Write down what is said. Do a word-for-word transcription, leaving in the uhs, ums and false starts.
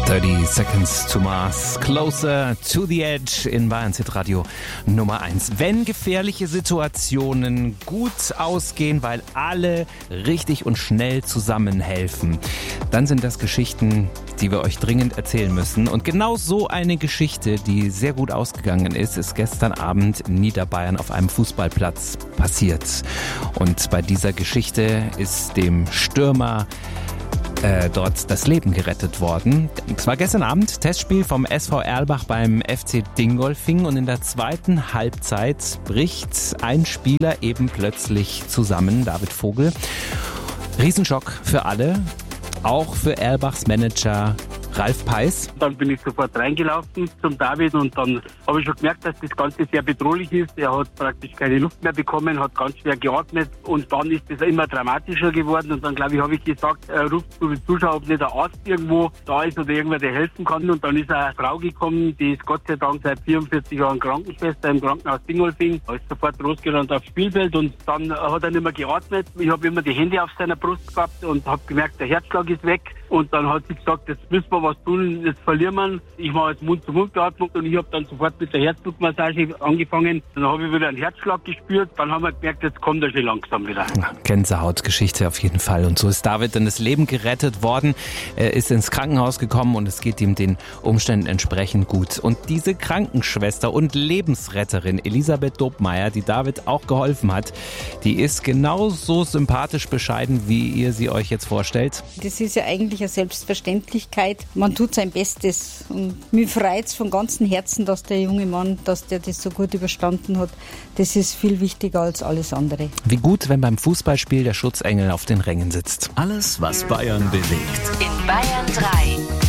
thirty Seconds to Mars, Closer to the Edge in Bayern Hit Radio Nummer eins. Wenn gefährliche Situationen gut ausgehen, weil alle richtig und schnell zusammenhelfen, dann sind das Geschichten, die wir euch dringend erzählen müssen. Und genau so eine Geschichte, die sehr gut ausgegangen ist, ist gestern Abend in Niederbayern auf einem Fußballplatz passiert. Und bei dieser Geschichte ist dem Stürmer Äh, dort das Leben gerettet worden. Es war gestern Abend Testspiel vom S V Erlbach beim F C Dingolfing und in der zweiten Halbzeit bricht ein Spieler eben plötzlich zusammen, David Vogel. Riesenschock für alle, auch für Erlbachs Manager Ralf Peiß. Dann bin ich sofort reingelaufen zum David und dann habe ich schon gemerkt, dass das Ganze sehr bedrohlich ist. Er hat praktisch keine Luft mehr bekommen, hat ganz schwer geatmet und dann ist es immer dramatischer geworden und dann, glaube ich, habe ich gesagt, äh, ruft zu den Zuschauern, ob nicht der Arzt irgendwo da ist oder irgendwer, der helfen kann. Und dann ist eine Frau gekommen, die ist Gott sei Dank seit vierundvierzig Jahren Krankenschwester im Krankenhaus Dingolfing. Da ist sofort losgerannt aufs Spielfeld und dann hat er nicht mehr geatmet. Ich habe immer die Hände auf seiner Brust gehabt und habe gemerkt, der Herzschlag ist weg. Und dann hat sie gesagt, jetzt müssen wir was tun, jetzt verlieren wir. Ich mache jetzt Mund-zu-Mund-Beatmung und ich habe dann sofort mit der Herzdruckmassage angefangen. Dann habe ich wieder einen Herzschlag gespürt. Dann haben wir gemerkt, jetzt kommt er schon langsam wieder. Gänsehautgeschichte auf jeden Fall. Und so ist David dann das Leben gerettet worden. Er ist ins Krankenhaus gekommen und es geht ihm den Umständen entsprechend gut. Und diese Krankenschwester und Lebensretterin Elisabeth Dobmeier, die David auch geholfen hat, die ist genauso sympathisch bescheiden, wie ihr sie euch jetzt vorstellt. Das ist ja eigentlich eine Selbstverständlichkeit. Man tut sein Bestes und mir freut es von ganzem Herzen, dass der junge Mann, dass der das so gut überstanden hat. Das ist viel wichtiger als alles andere. Wie gut, wenn beim Fußballspiel der Schutzengel auf den Rängen sitzt. Alles, was Bayern bewegt. In Bayern drei.